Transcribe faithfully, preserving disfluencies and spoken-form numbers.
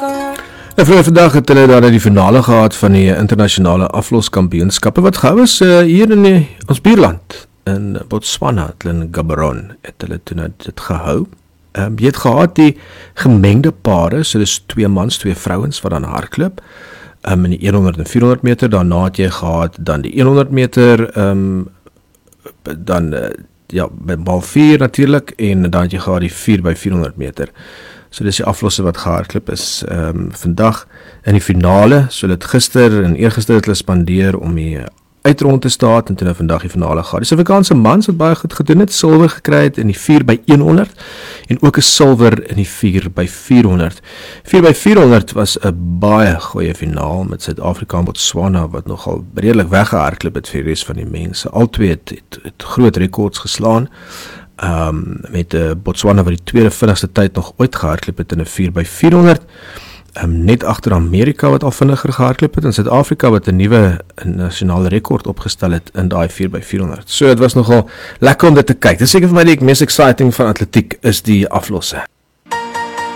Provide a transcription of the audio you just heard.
En vroeger vandag het hulle daar die finale gehad van die internasionale afloskampioenskappe wat gehou is uh, hier in die, ons buurland in Botswana, in Gaborone het hulle toe nou dit gehou. Um, jy het gehad die gemengde pare, so dis twee mans, twee vrouens wat dan hardloop, um, in die honderd en vierhonderd meter, daarna het jy gehad dan die honderd meter, um, dan uh, ja, by bal vier natuurlik, en dan het jy gehad die vier by vierhonderd meter. So dis die aflosse wat gehardloop is um, vandag in die finale, so dit gister en eergister het hulle spandeer om die uitrond te staat, en toe nou vandag die finale gehad. Die Suid-Afrikaanse mans wat baie goed gedoen het, silwer gekry het in die vier by honderd, en ook 'n silwer in die vier by vierhonderd. vier by vierhonderd was 'n baie goeie finaal met Suid-Afrika en Botswana, wat nogal redelik weggehardloop het vir die res van die mense. Albei het, het, het groot rekords geslaan, um, met uh, Botswana wat die tweede vinnigste tyd nog ooit gehardloop het in 'n vier by vierhonderd, Um, net agter Amerika wat al vinniger gehardloop het, en Suid-Afrika wat 'n nuwe nasionale rekord opgestel het in daai vier by vierhonderd. So dit was nogal lekker om dit te kyk. Dit is seker vir my die mees exciting van atletiek is die aflosse.